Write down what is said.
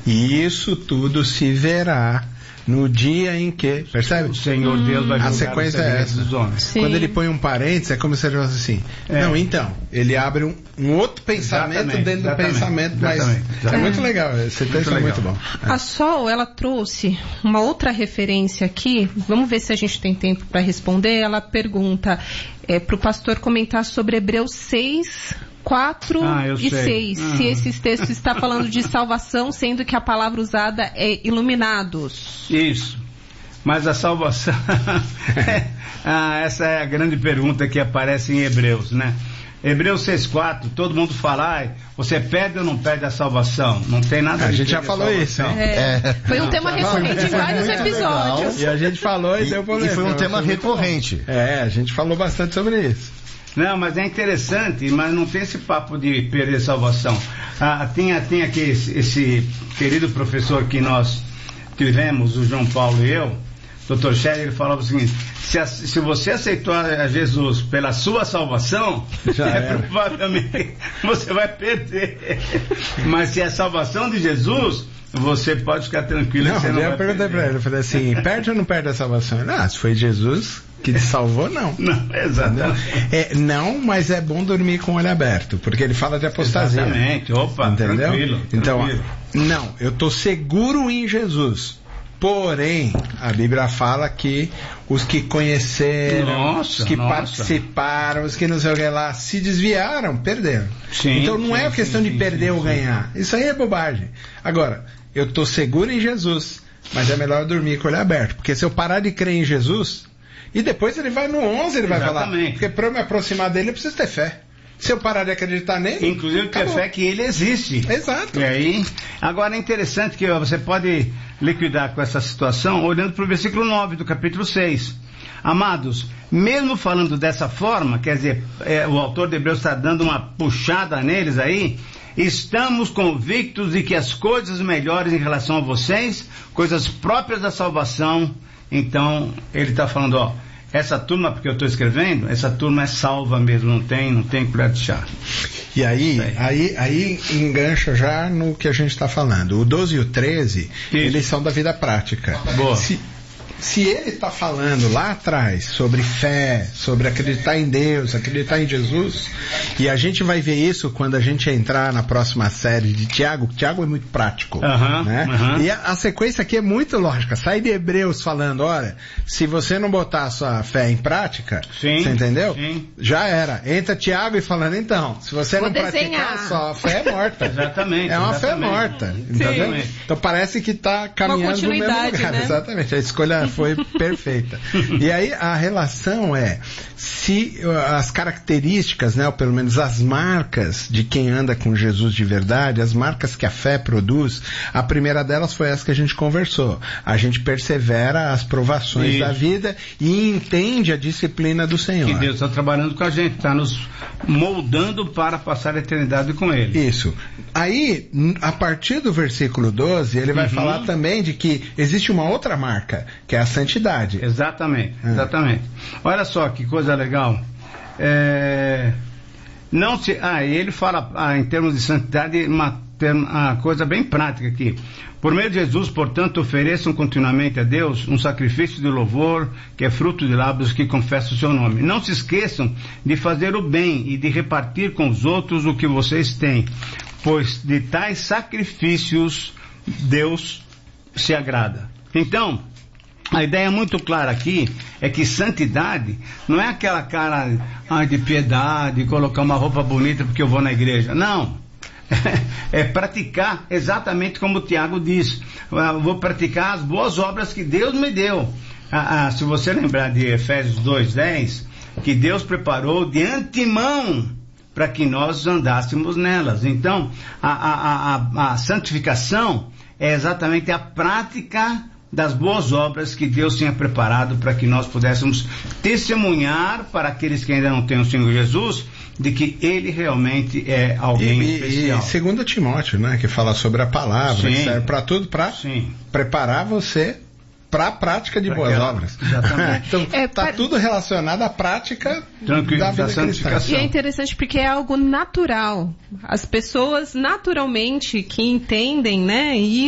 E isso tudo se verá no dia em que, percebe? O Senhor Deus vai julgar a sequência é essa. Dos homens. Sim. Quando ele põe um parênteses, é como se ele fosse assim. Não, então, ele abre um outro pensamento dentro do pensamento, mas é muito legal. Esse texto é muito bom. A Sol, ela trouxe uma outra referência aqui. Vamos ver se a gente tem tempo para responder. Ela pergunta para o pastor comentar sobre Hebreus 6, 4 e 6. Se esses textos está falando de salvação, sendo que a palavra usada é iluminados. Isso. Mas a salvação... essa é a grande pergunta que aparece em Hebreus, né? Hebreus 6,4, todo mundo fala, você perde ou não perde a salvação? Não tem nada a ver. A gente já falou isso, hein? Foi um tema recorrente em vários episódios. E a gente falou e deu problema. E foi um tema recorrente. A gente falou bastante sobre isso. Não, mas é interessante, mas não tem esse papo de perder salvação. Tem aqui esse querido professor que nós tivemos, o João Paulo e eu, Dr. Scherer, ele falava o seguinte: se você aceitou a Jesus pela sua salvação, provavelmente você vai perder. Mas se é a salvação de Jesus, você pode ficar tranquilo. Eu perguntei pra ele, eu falei assim, perde ou não perde a salvação? Se foi Jesus que te salvou, não. Não, exatamente. Não, mas é bom dormir com o olho aberto, porque ele fala de apostasia. Exatamente, entendeu? Tranquilo. Então, não, eu estou seguro em Jesus. Porém, a Bíblia fala que os que conheceram, os que participaram, os que não sei o que lá, se desviaram, perderam. Então não é questão de perder ou ganhar. Isso aí é bobagem. Agora, eu estou seguro em Jesus, mas é melhor dormir com o olho aberto. Porque se eu parar de crer em Jesus, e depois ele vai no 11, ele vai falar. Porque para eu me aproximar dele, eu preciso ter fé. Se eu parar de acreditar nele... Inclusive ter fé que ele existe. Exato. E aí, agora é interessante que você pode liquidar com essa situação olhando para o versículo 9 do capítulo 6. Amados, mesmo falando dessa forma, quer dizer, o autor de Hebreus está dando uma puxada neles aí, estamos convictos de que as coisas melhores em relação a vocês, coisas próprias da salvação, então ele está falando, essa turma, porque eu estou escrevendo, essa turma é salva mesmo, não tem colher de chá. E aí engancha já no que a gente está falando. O 12 e o 13, eles são da vida prática. Boa. Se ele está falando lá atrás sobre fé, sobre acreditar em Deus, acreditar em Jesus, e a gente vai ver isso quando a gente entrar na próxima série de Tiago. Tiago é muito prático, né? E a sequência aqui é muito lógica. Sai de Hebreus falando, olha, se você não botar a sua fé em prática, você entendeu? Já era. Entra Tiago e falando, então, se você não praticar, sua fé é morta. Exatamente. É uma fé morta, entendeu? Então parece que está caminhando no mesmo lugar. Né? Exatamente. A escolha foi perfeita. E aí a relação se as características, né, ou pelo menos as marcas de quem anda com Jesus de verdade, as marcas que a fé produz, a primeira delas foi essa que a gente conversou. A gente persevera as provações da vida e entende a disciplina do Senhor. Que Deus está trabalhando com a gente, está nos moldando para passar a eternidade com Ele. Isso. Aí, a partir do versículo 12, ele vai falar também de que existe uma outra marca, que é a santidade. Exatamente. Olha só que coisa legal. Ele fala em termos de santidade uma coisa bem prática aqui. Por meio de Jesus, portanto, ofereçam continuamente a Deus um sacrifício de louvor, que é fruto de lábios que confessam o seu nome. Não se esqueçam de fazer o bem e de repartir com os outros o que vocês têm, pois de tais sacrifícios Deus se agrada. Então, a ideia muito clara aqui é que santidade não é aquela cara de piedade, colocar uma roupa bonita porque eu vou na igreja. Não. É praticar exatamente como o Tiago diz. Eu vou praticar as boas obras que Deus me deu. Se você lembrar de Efésios 2:10, que Deus preparou de antemão para que nós andássemos nelas. Então, a santificação é exatamente a prática das boas obras que Deus tinha preparado para que nós pudéssemos testemunhar para aqueles que ainda não têm o Senhor Jesus, de que Ele realmente é alguém especial. E segundo Timóteo, né, que fala sobre a palavra, que serve para tudo, para preparar você para a prática de boas obras. Exatamente. Então, está tudo relacionado à prática da vida cristã. E é interessante porque é algo natural. As pessoas naturalmente que entendem, né, e